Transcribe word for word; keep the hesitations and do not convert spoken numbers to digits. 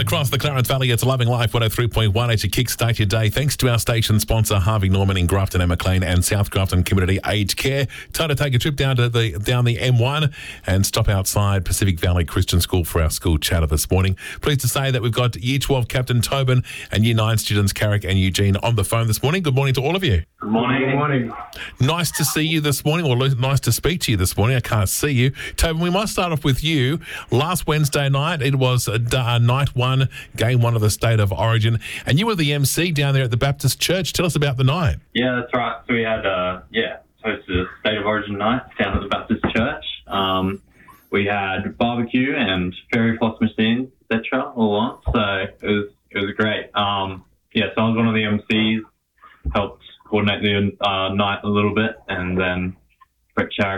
across the Clarence Valley, it's Loving Life one oh three point one as you kickstart your day. Thanks to our station sponsor, Harvey Norman in Grafton and Maclean and South Grafton Community Aged Care. Time to take a trip down to the down the M one and stop outside Pacific Valley Christian School for our school chatter this morning. Pleased to say that we've got Year twelve Captain Tobin and Year nine students Carrick and Eugene on the phone this morning. Good morning to all of you. Good morning. Good morning. Nice to see you this morning, or nice to speak to you this morning. I can't see you. Tobin, we might start off with you. Last Wednesday night, it was uh, uh, night one, game one of the State of Origin, and you were the M C down there at the Baptist Church. Tell us about the night. Yeah, that's right. So we had, uh, yeah, hosted a State of Origin night down at the Baptist Church. Um, we had barbecue and fairy floss machines, et cetera, all on. So it was it was great. Um, yeah, so I was one of the M Cs, helped coordinate the uh, night a little bit, and then Brett Charrick